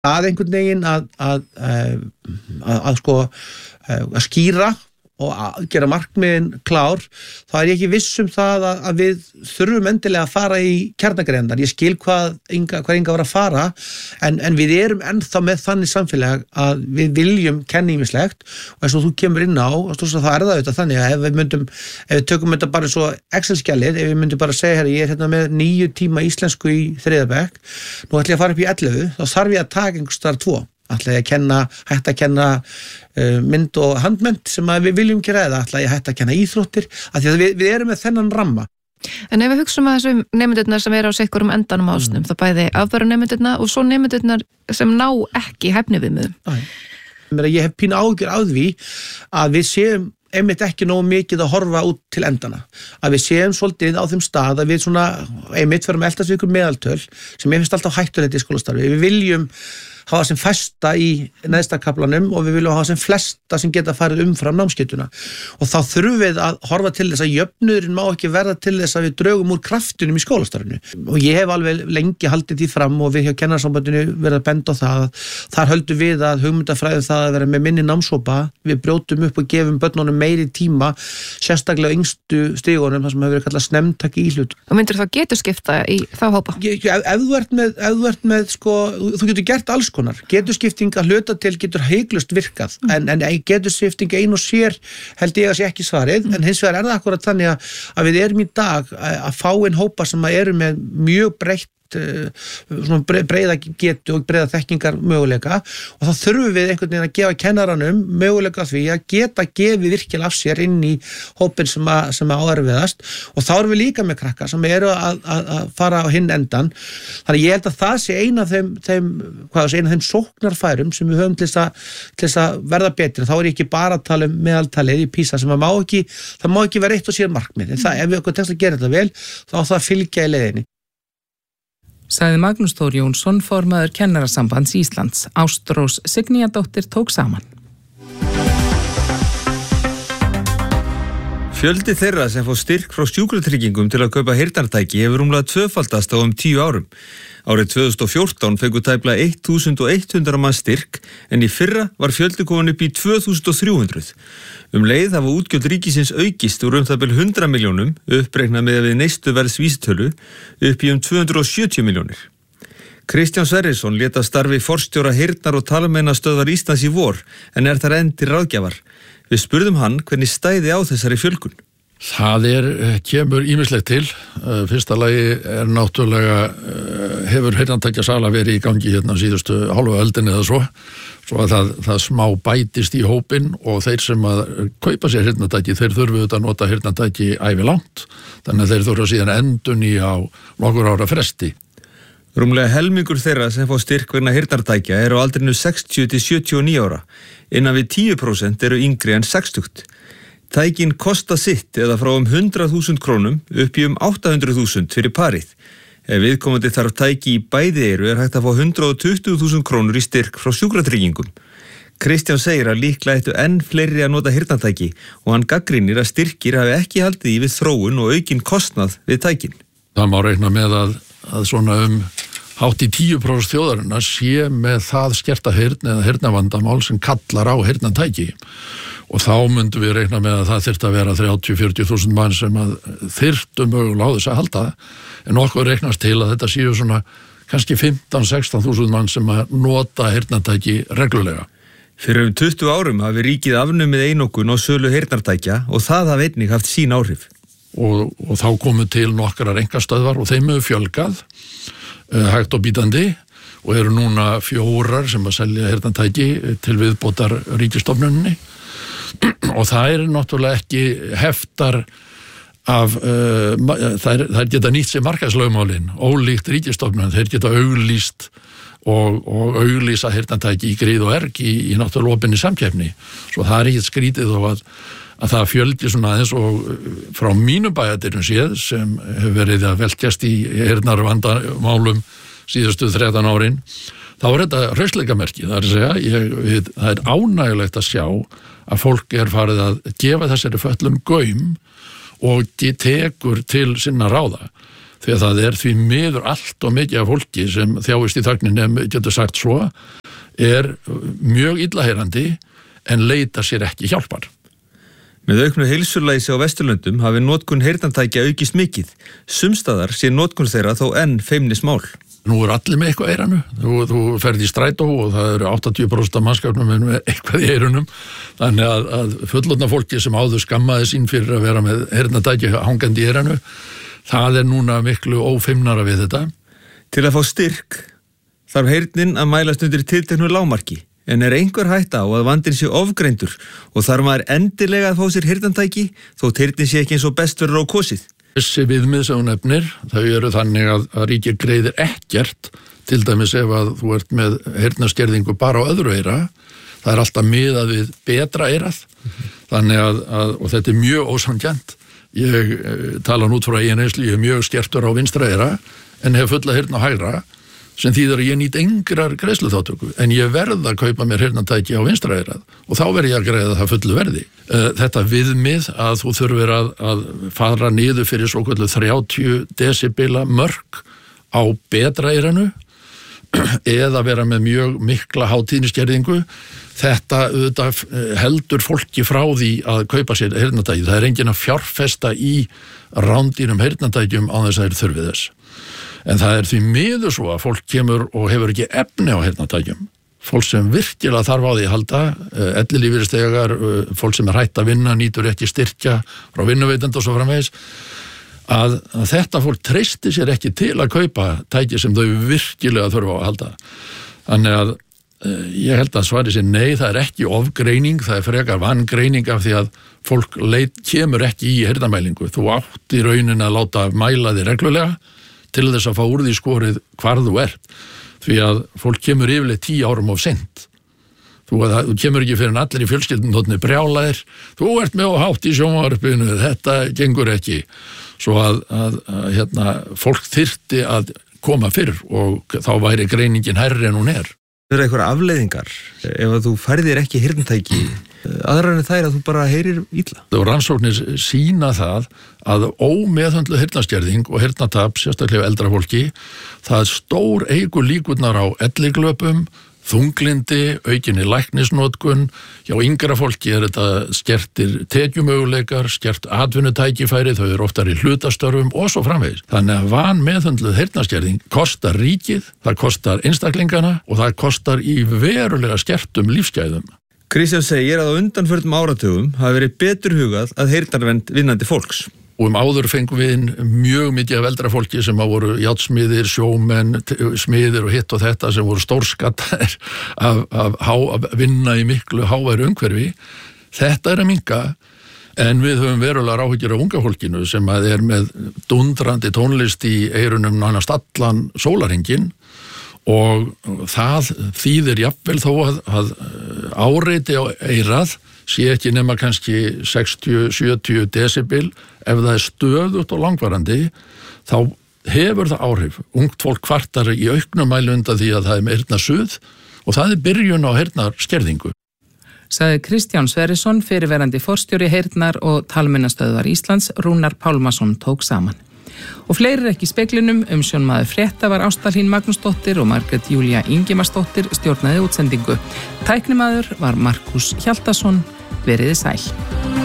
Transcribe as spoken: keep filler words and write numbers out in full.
að einhvern veginn að, að, að, að, að sko að skýra og að gera markmiðin klár, þá er ég ekki viss um það að, að við þurfum endilega að fara í kjarnagreinar. Ég skil hvað Inga, hvað Inga var að fara, en, en við erum ennþá með þannig samfélag að við viljum kenna ýmislegt, og eins og þú kemur inn á, þá er það auðvitað þannig að ef við myndum, ef við tökum þetta bara svo Excel-skjalið, ef við myndum bara segja, herri, ég er hérna með níu tíma íslensku í þriðja bekk, nú ætla ég að fara upp í ellefu, þá þarf ég að taka einhvers staðar tvo. Ætla ég að kenna, hægt að kenna uh, mynd og handmynd sem að við viljum gera, eða ætla ég hægt að kenna íþróttir, af því að við, við erum með þennan ramma. En ef við hugsaum að þessum nemendurnar sem eru á sikkurum endanum ásnum, mm. þá bæði afbæra nemendurnar og svo nemendurnar sem ná ekki hæfniviðmiðum. Ég hef pínu áhyggjur á því að við séum einmitt ekki nógu mikið að horfa út til endana. Að við séum svolítið á þeim stað að við svona, einmitt fyrir að eldast við ykkur meðaltöl sem ég finnst alltaf hættulegt í skólastarfi. Við viljum hafa sem fæsta í neðsta kaflanum og við viljum hafa sem flesta sem geta farið umfram námskeituna. Og þá þurfum við að horfa til þess að jöfnurinn má ekki verða til þess að við draugum úr kraftinum í skólastarfinu. Og ég hef alveg lengi haldið því fram og við hjá Kennarasambandinu verið að benda á það. Þar höldum við að hugmyndafræði það að vera með minni námshópa. Við brjótum upp og gefum börnunum meiri tíma, sérstaklega yngstu stigunum, það sem hefur verið kallað snemmtaki íhlut. Og myndir þá geturskipta í þá hópa? Ef, ef þú ert með, ef þú ert með sko, þú getur gert alls konar. Geturskipting að hluta til getur heiklust virkað, mm. en, en geturskipting ein og sér held ég að sé ekki svarið, mm. en hins vegar er það akkurat þannig að, að við erum í dag að fá inn hópa sem eru með mjög breytt svona breiða getu og breiða þekkingar möguleika, og þá þurfum við einhvern veginn að gefa kennaranum möguleika því að geta gefið virkilega af sér inn í hópin sem að, sem að áerfiðast, og þá erum við líka með krakka sem eru að, að, að fara á hinn endan. Þannig ég held að það sé eina af þeim, þeim, hvað sé, eina af þeim sóknarfærum sem við höfum til þess að, til þess að verða betri. Þá er ég ekki bara að tala um meðaltalið í PISA sem að má ekki, það má ekki vera eitt og sér markmið, en það, ef við okkur tekst að gera þetta vel, þá á það að fylgja í leiðinni. Sagði Magnús Þór Jónsson, formaður Kennarasambands Íslands. Ástrós Signíadóttir tók saman. Fjöldi þeirra sem fá styrk frá sjúkratryggingum til að kaupa heyrnartæki hefur rúmlega tvöfaldast á um tíu árum. Árið tvö þúsund og fjórtán fengu tæplega þúsund hundrað mann styrk, en í fyrra var fjöldi komin upp í tvö þúsund þrjú hundruð. Um leið hafa útgjöld ríkisins aukist úr um það bil hundrað milljónum, uppreiknað með við neysluverðs vísitölu, upp í um tvö hundruð og sjötíu milljónir. Kristján Sverrisson lét af starfi forstjóra heyrnar- og talmeinastöðvar Íslands í vor, en er þar enn til ráðgjafar. Við spurðum hann hvernig stæði á þessari fjölgun. Það er, kemur ýmislegt til. Fyrsta lagi er náttúrulega, hefur heyrnartækjasala verið í gangi hérna síðustu hálfu öldinni eða svo, svo að það, það smá bætist í hópinn, og þeir sem að kaupa sér heyrnartæki, þeir þurfu auðvitað að nota heyrnartæki ævilangt, þannig að þeir þurfa síðan endun í á nokkur ára fresti. Rúmlega helmingur þeirra sem fá styrk vegna heyrnartækja eru á aldrinu sextíu til sjötíu og níu ára. Innan við tíu prósent eru yngri en sextugt. Tækin kosta sitt eða frá um hundrað þúsund krónum upp í um átta hundruð þúsund fyrir parið. Ef viðkomandi þarf tæki í bæði eyru er hægt að fá hundrað og tuttugu þúsund krónur í styrk frá sjúkratryggingum. Kristján segir að líklega ættu enn fleiri að nota heyrnartæki, og hann gagnrýnir að styrkir hafi ekki haldið í við þróun og aukinn kostnað við tækin. Það má reikna með að, að svona um hátt í tíu prósent þjóðarinnar sé með það skerta heyrn eða heyrnarvandamál sem kallar á heyrnartæki. Og þá myndum við reikna með að það þyrfti að vera þrjátíu til fjörutíu þúsund mann sem að þyrftu mögulega á þess að halda, en okkur reiknast til að þetta séu svona kannski fimmtán til sextán þúsund mann sem að nota heyrnartæki reglulega. Fyrir um tuttugu árum hafi ríkið afnumið einokun á sölu heyrnartækja, og það hafi einnig haft sín áhrif. Og, og þá komu til nokkrar einkastöðvar og þeim hefur fjölgað, uh, hægt og bítandi, og eru núna fjórar sem að selja heyrnartæki til viðbótar ríkisstofnuninni. Og það er náttúrulega ekki heftar af, uh, þær, þær geta nýtt sér markaðslögmálin, ólíkt ríkisstofnun, þeir geta auglýst og, og auglýsa heyrnartæki í gríð og erg í, í náttúrulega opinni samkeppni. Svo það er ekki skrítið þó að, að það fjölgi svona aðeins, og frá mínum bæjardyrum séð sem hefur verið að velkjast í heyrnarvandamálum síðustu þrettán árin, þá er þetta hraustleikamerki. Það er að segja, ég, við, það er ánægulegt að sjá að fólk er farið að gefa þessari föllum gaum og tekur til sinna ráða. því að það er því miður allt og mikið af fólki sem þjáist í þögninni, getur sagt svo, er mjög illaheyrandi en leita sér ekki hjálpar. Með auknu heilsulæsi á Vesturlöndum hafi notkun heyrnartækja aukist mikið. Sumstaðar sé notkun þeirra þó enn feimnismál. Nú er allir með eitthvað í eyranu. Þú, þú ferð í strætó og það eru áttatíu prósent af mannskapnum með eitthvað í eyrunum. Þannig að, að fullorðna fólki sem áður skammaði sín fyrir að vera með heyrnartæki hangandi í eyranu, það er núna miklu ófeimnara við þetta. Til að fá styrk þarf heyrnin að mælast undir tilteknu lágmarki. En er einhver hætta á að vandinn sé ofgreindur og þarf maður endilega að fá sér heyrnartæki þótt heyrnin sé ekki eins og best verður á kosið? Þessi viðmið sem hún nefnir, þau eru þannig að, að ríkið greiðir ekkert, til dæmis ef að þú ert með heyrnarskerðingu bara á öðru eyra, það er alltaf miðað við betra eyrað, mm-hmm. þannig að, að, og þetta er mjög ósanngjarnt. Ég eh, tala nút frá eigin reynslu, ég er mjög skertur á vinstra eyra, en hef fulla heyrn á hægra, sem þýðir að ég nýt engrar greiðsluþátttöku, en ég verð að kaupa mér heyrnartæki á vinstra eyrað og þá verð ég að greiða það fullu verði. Þetta viðmið að þú þurfir að, að fara niður fyrir svo kvöldu þrjátíu desibela mörk á betra eyranu eða vera með mjög mikla hátíðniskerðingu, þetta auðvitað heldur fólki frá því að kaupa sér heyrnartæki. Það er enginn að fjárfesta í rándýrum heyrnartækjum á þess að þeir þurfi þess. En það er því miður svo að fólk kemur og hefur ekki efni á heyrnartækjum. Fólk sem virkilega þarf á því að halda, ellilífeyrisþegar, fólk sem er hætt að vinna, nýtur ekki styrkja frá vinnuveitanda og svo framvegis, að, að þetta fólk treysti sér ekki til að kaupa tæki sem þau virkilega þurfa á að halda. Þannig að ég held að svari sér nei, það er ekki ofgreining, það er frekar vangreining af því að fólk leit, kemur ekki í heyrnarmælingu. Þú átt í raunin að láta mæla þig reglulega til þess að fá úr því skorið hvar þú ert, því að fólk kemur yfirleitt tíu árum of seint. Þú, að, þú kemur ekki fyrir en allir í fjölskyldun þóttni brjálaðir, þú ert með á hátt í sjónvarpinu, þetta gengur ekki. Svo að, að, að hérna, fólk þyrfti að koma fyrr og þá væri greiningin hærri en hún er. Það eru eitthvað afleiðingar ef að þú færðir ekki heyrnartæki, aðrar en það er að þú bara heyrir illa. Og rannsóknir sýna það að ómeðhöndluð heyrnarskerðing og heyrnartap, sérstaklega eldra fólki, það stór eykur líkurnar á elliglöpum, þunglindi, aukinni læknisnotkun, hjá yngra fólki er þetta skertir tekjumöguleikar, skert atvinnutækifæri, þau eru oftar í hlutastörfum og svo framvegis. Þannig að van meðhöndluð heyrnarskerðing kostar ríkið, það kostar einstaklingana og það kostar í verulega skertum lífsgæðum. Kristján segir að á undanförnum áratugum hafi verið betur hugað að heyrnarvernd vinnandi fólks. Og um áður fengum við inn mjög mikið af eldra fólki sem voru járnsmiðir, sjómenn, smiðir og hitt og þetta sem voru stórskattar af, af, há, af vinna í miklu háværu umhverfi. Þetta er að minnka, en við höfum verulega áhyggjur af unga fólkinu sem að er með dundrandi tónlist í eyrunum nánast allan sólarhringinn og það þýðir jafnvel þó að, að áreiti á eyrað sé ekki nema kannski sextíu til sjötíu desibel. Ef það er stöðugt og langvarandi, þá hefur það áhrif. Ungt fólk kvartar í auknum mæli undan því að það er með heyrnarsuð og það er byrjun á heyrnarskerðingu. Sagði Kristján Sverrisson, fyrirverandi forstjóri heyrnar og talmennastöðvar Íslands, Rúnar Pálmason tók saman. Og fleiri ekki í speglinum, umsjónmaður frétta var Ásta Hlín Magnúsdóttir og Margrét Júlía Ingimarsdóttir stjórnaði útsendingu. Tæknimaður var Markus Hjaltason. Veriði sæl.